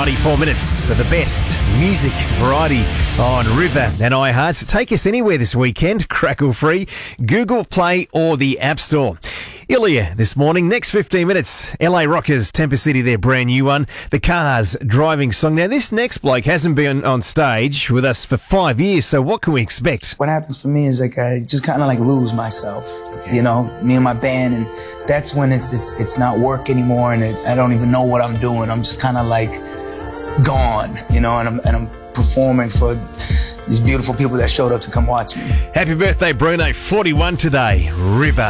94 minutes of the best music variety on River and iHeart. Take us anywhere this weekend, crackle free, Google Play or the App Store. Ilya this morning, next 15 minutes, LA Rockers, Temper City, their brand new one, the Cars driving song. Now, this next bloke hasn't been on stage with us for 5 years, so what can we expect? What happens for me is like I just kind of like lose myself, you know, me and my band, and that's when it's not work anymore, and I don't even know what I'm doing. I'm just kind of like gone, you know, and I'm performing for these beautiful people that showed up to come watch me. Happy birthday, Bruno, 41 today, River.